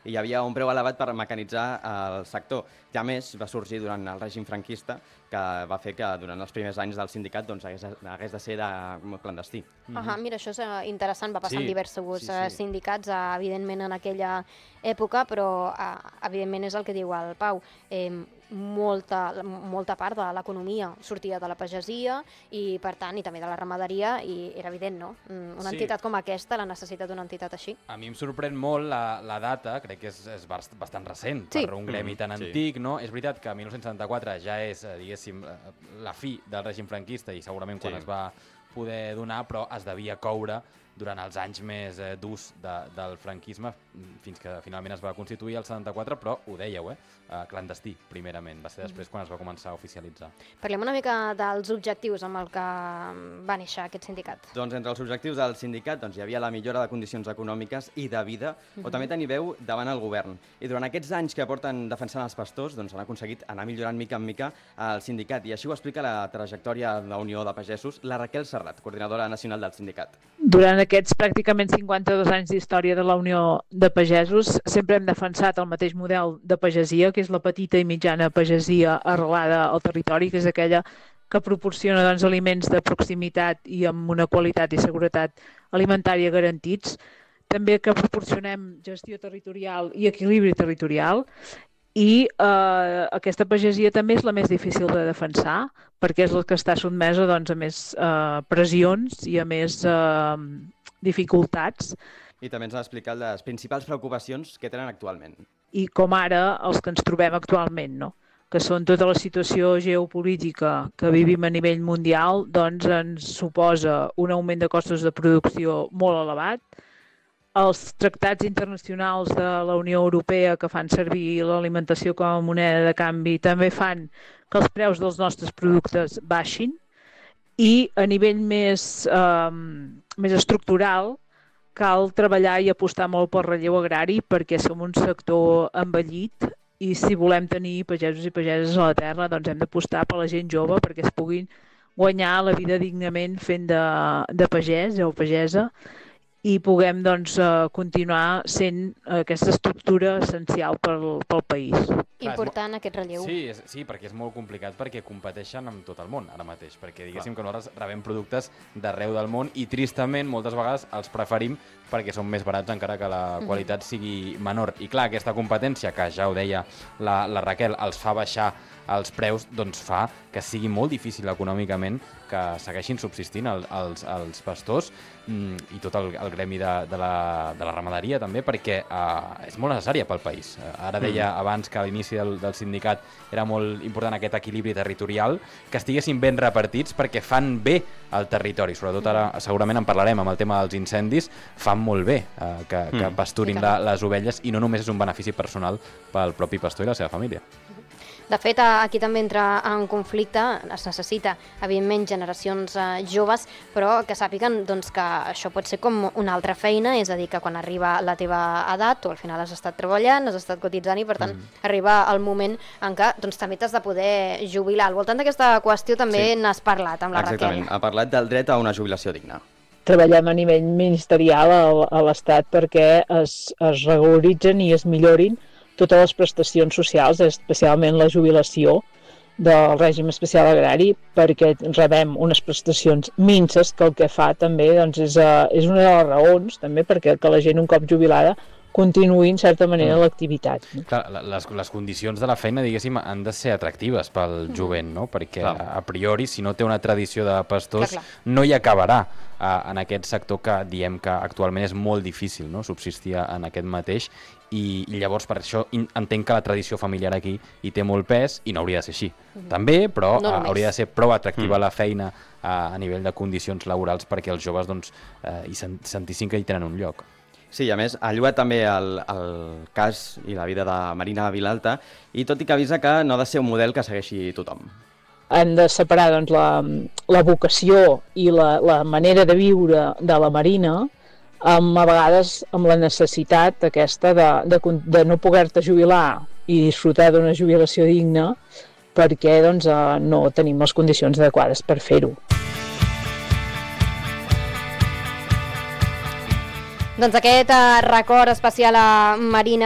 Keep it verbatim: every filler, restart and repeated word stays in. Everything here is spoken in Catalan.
i hi havia un preu elevat per mecanitzar el sector. I a més va sorgir durant el règim franquista, que va fer que durant els primers anys del sindicat doncs, hagués, hagués de ser de clandestí. Uh -huh, mira, això és interessant, va passar sí, en diversos sí, sí. sindicats, evidentment en aquella època, però evidentment és el que diu el Pau. Eh, molta, molta part de l'economia sortia de la pagesia i, per tant, i també de la ramaderia, i era evident, no? Una sí. entitat com aquesta, la necessitat d'una entitat així. A mi em sorprèn molt la, la data, crec que és, és bastant recent sí. per un gremi tan mm, antic, sí. no? És veritat que dinou setanta-quatre ja és, diguéssim, la fi del règim franquista i segurament quan sí. es va poder donar, però es devia coure durant els anys més eh, durs de, del franquisme, fins que finalment es va constituir el setanta-quatre, però ho dèieu, eh? Uh, clandestí, primerament. Va ser després quan es va començar a oficialitzar. Parlem una mica dels objectius amb el que va néixer aquest sindicat. Doncs entre els objectius del sindicat doncs, hi havia la millora de condicions econòmiques i de vida, uh -huh. o també tenir veu davant el govern. I durant aquests anys que porten defensant els pastors, doncs han aconseguit anar millorant mica en mica el sindicat, i així ho explica la trajectòria de la Unió de Pagesos, la Raquel Serrat, coordinadora nacional del sindicat. Durant aquests pràcticament cinquanta-dos anys d'història de la Unió de Pagesos sempre hem defensat el mateix model de pagesia, que és la petita i mitjana pagesia arrelada al territori, que és aquella que proporciona doncs, aliments de proximitat i amb una qualitat i seguretat alimentària garantits. També que proporcionem gestió territorial i equilibri territorial. I eh, aquesta pagesia també és la més difícil de defensar, perquè és la que està sotmesa doncs, a més eh, pressions i a més eh, dificultats. I també ens ha explicat les principals preocupacions que tenen actualment. I com ara els que ens trobem actualment, no? Que són tota la situació geopolítica que vivim a nivell mundial, doncs ens suposa un augment de costos de producció molt elevat. Els tractats internacionals de la Unió Europea que fan servir l'alimentació com a moneda de canvi també fan que els preus dels nostres productes baixin, i a nivell més, eh, més estructural cal treballar i apostar molt pel relleu agrari, perquè som un sector envellit i si volem tenir pagesos i pageses a la terra doncs hem d'apostar per la gent jove perquè es puguin guanyar la vida dignament fent de, de pagès o pagesa, i puguem doncs, continuar sent aquesta estructura essencial pel, pel país. Important aquest relleu. Sí, és, sí, perquè és molt complicat, perquè competeixen amb tot el món ara mateix, perquè diguéssim Clar. que nosaltres rebem productes d'arreu del món i tristament moltes vegades els preferim perquè són més barats encara que la qualitat sigui menor. I clar, aquesta competència, que ja ho deia la, la Raquel, els fa baixar els preus, doncs fa que sigui molt difícil econòmicament que segueixin subsistint el, els, els pastors mm, i tot el, el gremi de, de, la, de la ramaderia també, perquè uh, és molt necessària pel país. Uh, ara deia mm. abans que a l'inici del, del sindicat era molt important aquest equilibri territorial, que estiguessin ben repartits perquè fan bé al territori, sobretot ara segurament en parlarem amb el tema dels incendis, fan molt bé uh, que, mm. que pasturin la, les ovelles, i no només és un benefici personal pel propi pastor i la seva família. De fet, aquí també entra en conflicte, es necessita, evidentment, generacions eh, joves, però que sàpiguen doncs, que això pot ser com una altra feina, és a dir, que quan arriba la teva edat, tu al final has estat treballant, has estat cotitzant, i per tant mm. arriba el moment en què doncs, també t'has de poder jubilar. Al voltant d'aquesta qüestió també sí. n'has parlat amb la Exactament. Raquel. Ha parlat del dret a una jubilació digna. Treballem a nivell ministerial a, a l'Estat perquè es, es regularitzen i es millorin totes les prestacions socials, especialment la jubilació del règim especial agrari, perquè rebem unes prestacions minses que el que fa també doncs, és, uh, és una de les raons també perquè que la gent un cop jubilada continuï en certa manera mm. l'activitat. No? Clar, les, les condicions de la feina, diguéssim, han de ser atractives pel jovent, no? Perquè clar. a priori, si no té una tradició de pastors, clar, clar. no hi acabarà uh, en aquest sector que diem que actualment és molt difícil, no?, subsistir en aquest mateix. I, i llavors per això entenc que la tradició familiar aquí hi té molt pes i no hauria de ser així. Mm-hmm. També, però no hauria de ser prou atractiva mm. la feina a, a nivell de condicions laborals perquè els joves doncs, eh, hi sentissin que hi tenen un lloc. Sí, a més, ha lloat també el, el cas i la vida de Marina Vilalta, i tot i que avisa que no ha de ser un model que segueixi tothom. Han de separar doncs, la, la vocació i la, la manera de viure de la Marina, amb, a vegades amb la necessitat aquesta de, de, de no poder-te jubilar i disfrutar d'una jubilació digna perquè doncs, no tenim les condicions adequades per fer-ho. Doncs aquest record especial a Marina